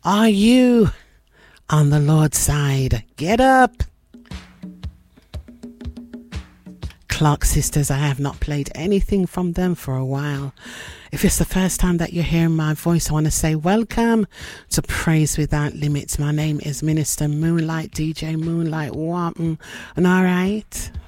Are you on the Lord's side? Get up. Clark Sisters, I have not played anything from them for a while. If it's the first time that you're hearing my voice, I want to say welcome to Praise Without Limits. My name is Minister Moonlight, DJ Moonlight Wanton. And all right,